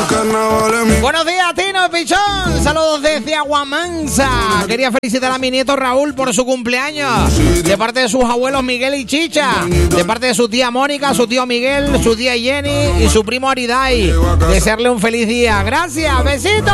Buenos días, Tino Pichón. Saludos desde Aguamansa. Quería felicitar a mi nieto Raúl por su cumpleaños. De parte de sus abuelos Miguel y Chicha. De parte de su tía Mónica, su tío Miguel, su tía Jenny y su primo Aridai. Desearle un feliz día. Gracias, besitos.